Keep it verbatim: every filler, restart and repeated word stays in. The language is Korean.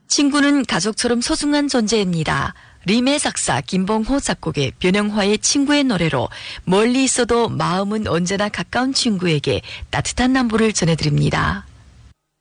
친구는 가족처럼 소중한 존재입니다. 림의 작사 김봉호 작곡의 변영화의 친구의 노래로 멀리 있어도 마음은 언제나 가까운 친구에게 따뜻한 안부를 전해드립니다.